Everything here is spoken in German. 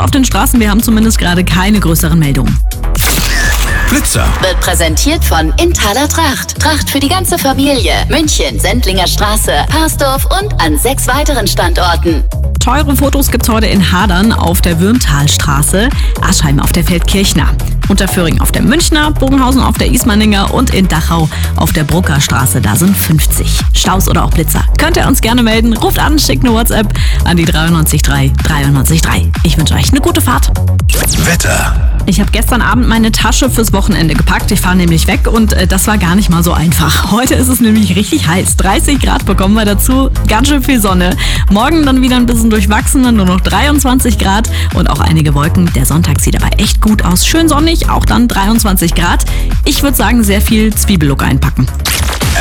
auf den Straßen. Wir haben zumindest gerade keine größeren Meldungen. Blitzer wird präsentiert von Inthaler Tracht. Tracht für die ganze Familie. München, Sendlinger Straße, Parsdorf und an 6 weiteren Standorten. Teure Fotos gibt's heute in Hadern auf der Würmtalstraße, Aschheim auf der Feldkirchner, Unterföhring auf der Münchner, Bogenhausen auf der Ismaninger und in Dachau auf der Bruckerstraße. Da sind 50. Staus oder auch Blitzer. Könnt ihr uns gerne melden. Ruft an, schickt eine WhatsApp an die 93.3 93.3. Ich wünsche euch eine gute Fahrt. Wetter. Ich habe gestern Abend meine Tasche fürs Wochenende gepackt. Ich fahre nämlich weg und das war gar nicht mal so einfach. Heute ist es nämlich richtig heiß. 30 Grad bekommen wir dazu. Ganz schön viel Sonne. Morgen dann wieder ein bisschen durchwachsener, nur noch 23 Grad und auch einige Wolken. Der Sonntag sieht aber echt gut aus. Schön sonnig, auch dann 23 Grad. Ich würde sagen, sehr viel Zwiebellook einpacken.